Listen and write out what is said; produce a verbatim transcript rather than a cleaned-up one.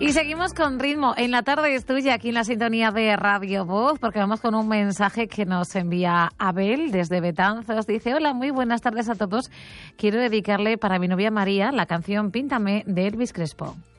Y seguimos con ritmo. En la tarde es tuya, aquí en la sintonía de Radio Voz, porque vamos con un mensaje que nos envía Abel desde Betanzos. Dice: hola, muy buenas tardes a todos. Quiero dedicarle para mi novia María la canción Píntame de Elvis Crespo.